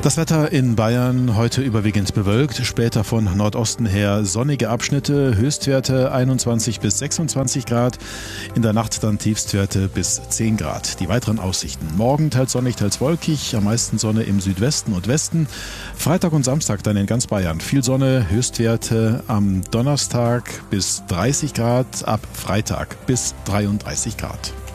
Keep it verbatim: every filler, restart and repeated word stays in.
Das Wetter in Bayern heute überwiegend bewölkt, später von Nordosten her sonnige Abschnitte, Höchstwerte einundzwanzig bis sechsundzwanzig Grad, in der Nacht dann Tiefstwerte bis zehn Grad. Die weiteren Aussichten: Morgen teils sonnig, teils wolkig, am meisten Sonne im Südwesten und Westen. Freitag und Samstag dann in ganz Bayern viel Sonne, Höchstwerte am Donnerstag bis dreißig Grad, ab Freitag bis dreiunddreißig Grad.